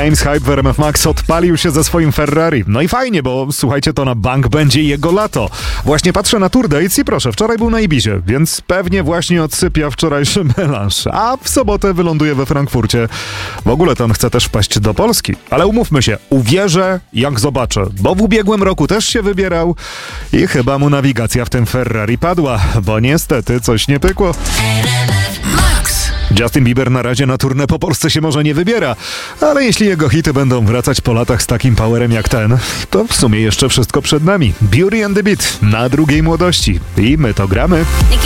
James Hype w RMF Max odpalił się ze swoim Ferrari. No i fajnie, bo słuchajcie, to na bank będzie jego lato. Właśnie patrzę na Tour Dates i proszę, wczoraj był na Ibizie, więc pewnie właśnie odsypia wczorajszy melanż. A w sobotę wyląduje we Frankfurcie. W ogóle to on chce też wpaść do Polski. Ale umówmy się, uwierzę jak zobaczę, bo w ubiegłym roku też się wybierał i chyba mu nawigacja w tym Ferrari padła, bo niestety coś nie pykło. Justin Bieber na razie na tournée po Polsce się może nie wybiera, ale jeśli jego hity będą wracać po latach z takim powerem jak ten, to w sumie jeszcze wszystko przed nami. Beauty and the Beat na drugiej młodości i my to gramy.